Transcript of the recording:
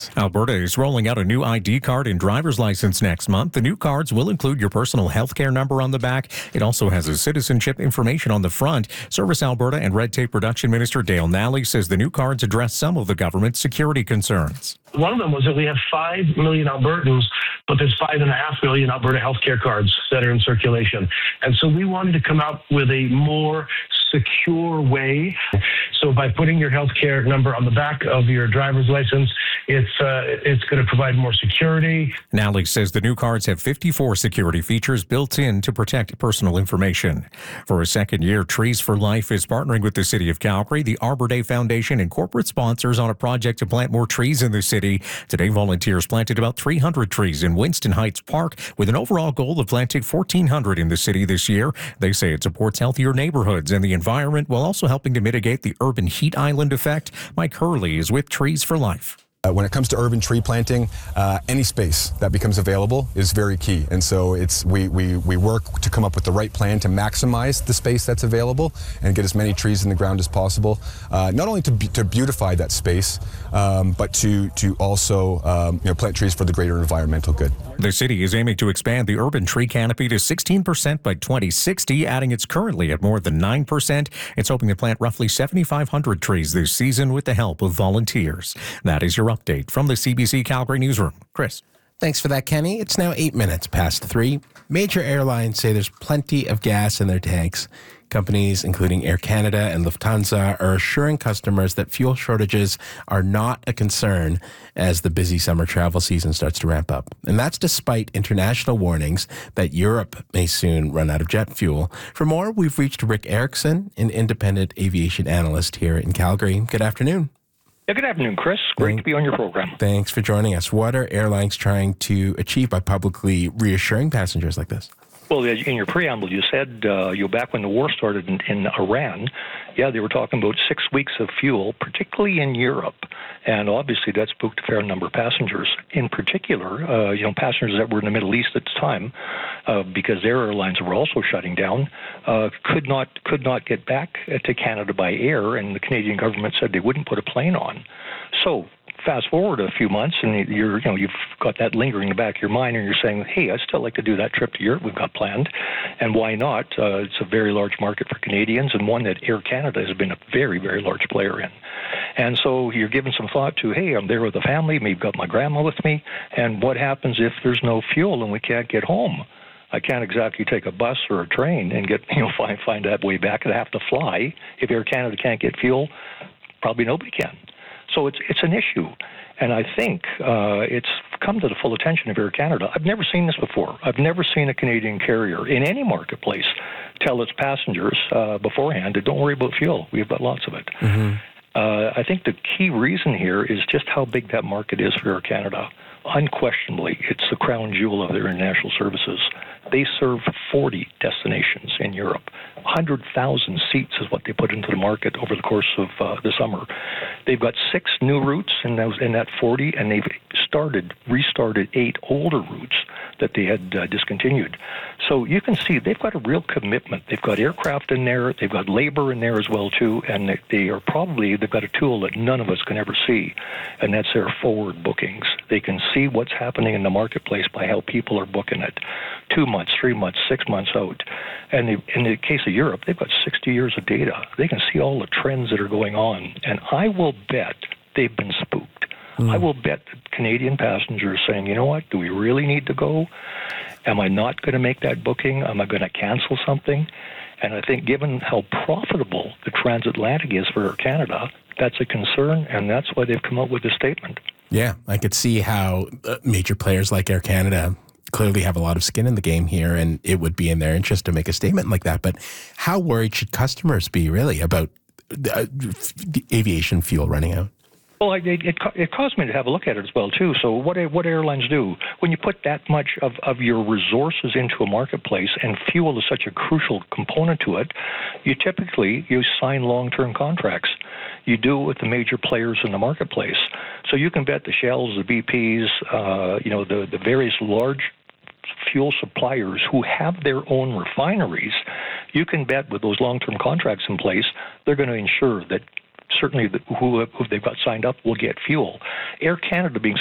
Alberta is rolling out a new ID card and driver's license next month. The new cards will include your personal health care number on the back. It also has a citizenship information on the front. Service Alberta and Red Tape Reduction Minister Dale Nally says the new cards address some of the government's security concerns. One of them was that we have 5 million Albertans, but there's 5.5 million Alberta healthcare cards that are in circulation. And so we wanted to come out with a more secure way. So by putting your healthcare number on the back of your driver's license, it's going to provide more security. Nally says the new cards have 54 security features built in to protect personal information. For a second year, Trees for Life is partnering with the City of Calgary, the Arbor Day Foundation, and corporate sponsors on a project to plant more trees in the city. Today, volunteers planted about 300 trees in Winston Heights Park with an overall goal of planting 1,400 in the city this year. They say it supports healthier neighborhoods and the environment while also helping to mitigate the urban heat island effect. Mike Hurley is with Trees for Life. When it comes to urban tree planting, any space that becomes available is very key. And so we work to come up with the right plan to maximize the space that's available and get as many trees in the ground as possible. Not only to beautify that space, but to also plant trees for the greater environmental good. The city is aiming to expand the urban tree canopy to 16% by 2060, adding it's currently at more than 9%. It's hoping to plant roughly 7,500 trees this season with the help of volunteers. That is your update from the CBC Calgary Newsroom. Chris. Thanks for that, Kenny. It's now 8 minutes past 3. Major airlines say there's plenty of gas in their tanks. Companies, including Air Canada and Lufthansa, are assuring customers that fuel shortages are not a concern as the busy summer travel season starts to ramp up. And that's despite international warnings that Europe may soon run out of jet fuel. For more, we've reached Rick Erickson, an independent aviation analyst here in Calgary. Good afternoon. Yeah, good afternoon, Chris. Great to be on your program. Thanks for joining us. What are airlines trying to achieve by publicly reassuring passengers like this? Well, in your preamble, you said, back when the war started in Iran, they were talking about 6 weeks of fuel, particularly in Europe. And obviously that spooked a fair number of passengers. In particular, passengers that were in the Middle East at the time, because their airlines were also shutting down, could not get back to Canada by air, and the Canadian government said they wouldn't put a plane on. So fast forward a few months, and you've got that lingering in the back of your mind, and you're saying, hey, I'd still like to do that trip to Europe we've got planned, and why not? It's a very large market for Canadians, and one that Air Canada has been a very, very large player in. And so you're giving some thought to, hey, I'm there with the family, maybe got my grandma with me, and what happens if there's no fuel and we can't get home? I can't exactly take a bus or a train and get find that way back. I have to fly. If Air Canada can't get fuel, probably nobody can. So it's an issue, and I think it's come to the full attention of Air Canada. I've never seen this before. I've never seen a Canadian carrier in any marketplace tell its passengers beforehand that don't worry about fuel. We've got lots of it. Mm-hmm. I think the key reason here is just how big that market is for Air Canada. Unquestionably, it's the crown jewel of their international services. They serve 40 destinations in Europe. 100,000 seats is what they put into the market over the course of the summer. They've got 6 new routes in that 40, and they've restarted 8 older routes that they had discontinued. So you can see they've got a real commitment. They've got aircraft in there, they've got labor in there as well too, and they've got a tool that none of us can ever see, and that's their forward bookings. They can see what's happening in the marketplace by how people are booking it 2 months, 3 months, 6 months out. And in the case of Europe, they've got 60 years of data. They can see all the trends that are going on, and I will bet they've been spooked. I will bet that Canadian passengers are saying, you know what, do we really need to go? Am I not going to make that booking? Am I going to cancel something? And I think given how profitable the transatlantic is for Air Canada, that's a concern, and that's why they've come up with this statement. Yeah, I could see how major players like Air Canada clearly have a lot of skin in the game here, and it would be in their interest to make a statement like that. But how worried should customers be, really, about aviation fuel running out? Well, it caused me to have a look at it as well, too. So what airlines do, when you put that much of your resources into a marketplace and fuel is such a crucial component to it, you sign long-term contracts. You do it with the major players in the marketplace. So you can bet the Shells, the BPs, the various large fuel suppliers who have their own refineries, you can bet with those long-term contracts in place, they're going to ensure that certainly who they've got signed up will get fuel. Air Canada being